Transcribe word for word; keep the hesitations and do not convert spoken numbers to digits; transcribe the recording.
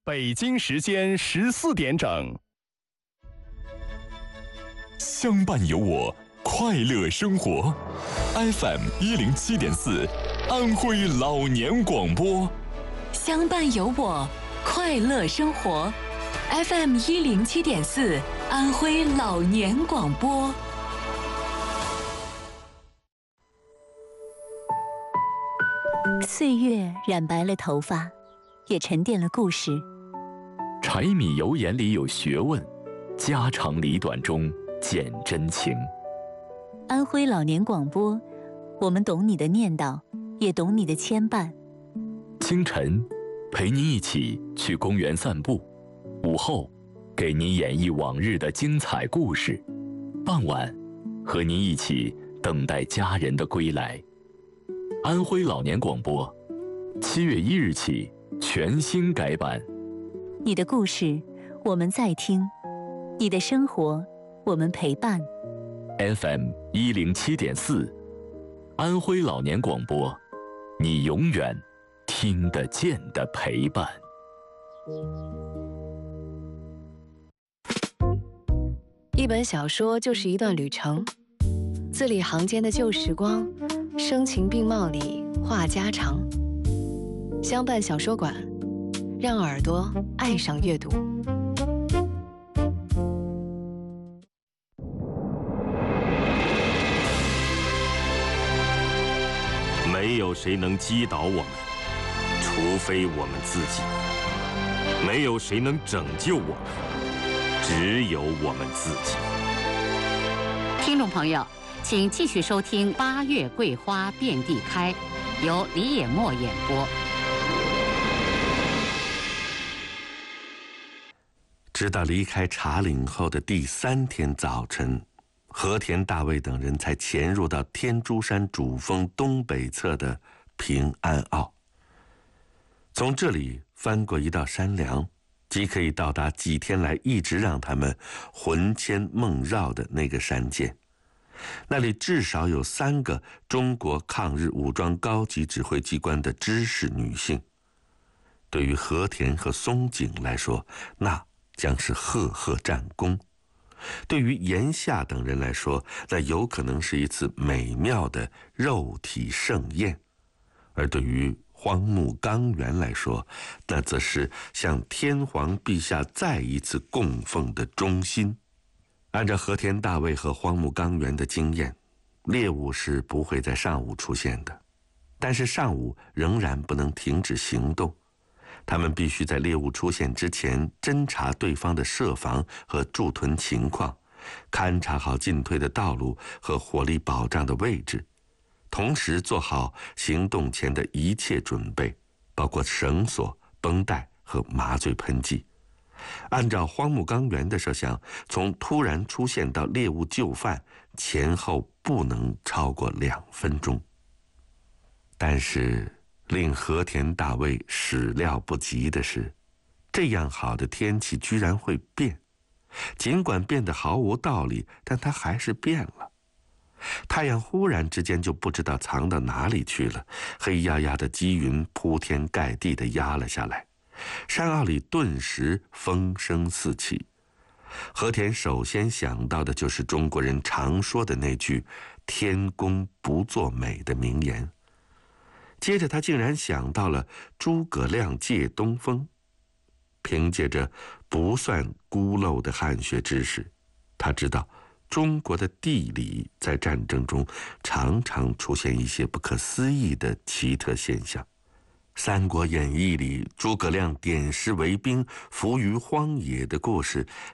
北京时间十四点整。 相伴有我，快乐生活。F M 一零七点四，安徽老年广播。 相伴有我，快乐生活。F M 一零七点四，安徽老年广播。岁月染白了头发，也沉淀了故事。 柴米油盐里有学问，家长里短中见真情。 安徽老年广播，我们懂你的念叨，也懂你的牵绊。 清晨，陪您一起去公园散步；午后，给您演绎往日的精彩故事；傍晚，和您一起等待家人的归来。安徽老年广播，七月一日起全新改版。 你的故事，我们在听；你的生活，我们陪伴。 F M 一零七点四，安徽老年广播，你永远听得见的陪伴。 一本小说就是一段旅程，字里行间的旧时光，声情并茂里话家常。相伴小说馆，让耳朵爱上阅读。 没有谁能击倒我们，除非我们自己；没有谁能拯救我们，只有我们自己。 听众朋友，请继续收听《八月桂花遍地开》，由李野墨演播。 直到离开茶岭后的第三天早晨，和田大卫等人才潜入到天珠山主峰东北侧的平安坳。从这里翻过一道山梁，即可以到达几天来一直让他们魂牵梦绕的那个山涧。那里至少有三个中国抗日武装高级指挥机关的知识女性。对于和田和松井来说，那将是赫赫战功；对于岩下等人来说，那有可能是一次美妙的肉体盛宴；而对于荒木纲原来说，那则是向天皇陛下再一次供奉的忠心。按照和田大卫和荒木纲原的经验，猎物是不会在上午出现的，但是上午仍然不能停止行动。他们必须在猎物出现之前侦查对方的设防和驻屯情况，勘察好进退的道路和火力保障的位置，同时做好行动前的一切准备，包括绳索、绷带和麻醉喷剂。按照荒木纲原的设想，从突然出现到猎物就范，前后不能超过两分钟。但是令和田大卫始料不及的是，这样好的天气居然会变。尽管变得毫无道理，但它还是变了。太阳忽然之间就不知道藏到哪里去了，黑压压的积云铺天盖地地压了下来，山坳里顿时风声四起。和田首先想到的就是中国人常说的那句“天公不作美”的名言。接着他竟然想到了诸葛亮借东风。凭借着不算孤陋的汉学知识，他知道中国的地理在战争中常常出现一些不可思议的奇特现象。《三国演义》里诸葛亮点石为兵，伏于荒野的故事，